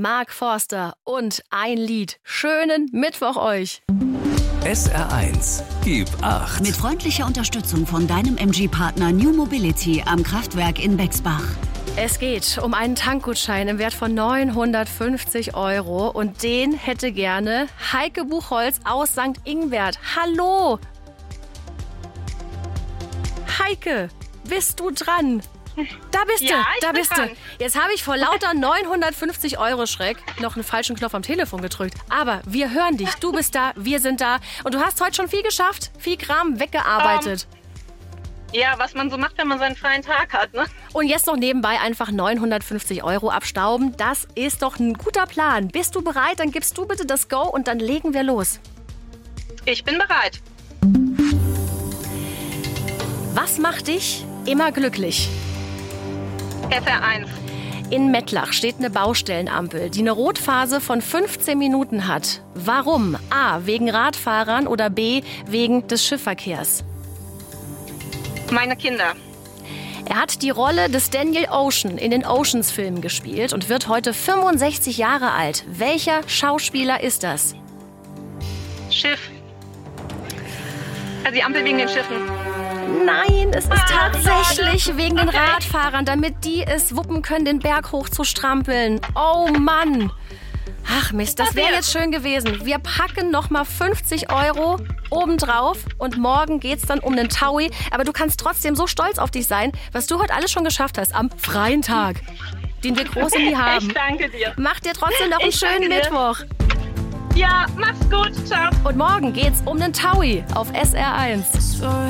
Mark Forster und ein Lied. Schönen Mittwoch euch. SR1, gib 8. Mit freundlicher Unterstützung von deinem MG-Partner New Mobility am Kraftwerk in Bexbach. Es geht um einen Tankgutschein im Wert von 950 € und den hätte gerne Heike Buchholz aus St. Ingbert. Hallo! Heike, bist du dran? Da bist Ja, du, da bin bist dran. du. Jetzt habe ich vor lauter 950 € Schreck noch einen falschen Knopf am Telefon gedrückt. Aber wir hören dich, du bist da, wir sind da. Und du hast heute schon viel geschafft, viel Kram weggearbeitet. Ja, was man so macht, wenn man seinen freien Tag hat, ne? Und jetzt noch nebenbei einfach 950 € abstauben. Das ist doch ein guter Plan. Bist du bereit? Dann gibst du bitte das Go und dann legen wir los. Ich bin bereit. Was macht dich immer glücklich? SR1. In Mettlach steht eine Baustellenampel, die eine Rotphase von 15 Minuten hat. Warum? A, wegen Radfahrern oder B, wegen des Schiffverkehrs? Meine Kinder. Er hat die Rolle des Daniel Ocean in den Oceans-Filmen gespielt und wird heute 65 Jahre alt. Welcher Schauspieler ist das? Schiff. Also die Ampel wegen den Schiffen. Nein, es ist tatsächlich wegen den Radfahrern, damit die es wuppen können, den Berg hoch zu strampeln. Oh Mann. Ach Mist, das wäre jetzt schön gewesen. Wir packen nochmal 50 € obendrauf und morgen geht's dann um den Taui. Aber du kannst trotzdem so stolz auf dich sein, was du heute alles schon geschafft hast am freien Tag, den wir groß in die haben. Ich danke dir. Mach dir trotzdem noch einen schönen Mittwoch. Ja, mach's gut. Ciao. Und morgen geht's um den Taui auf SR1.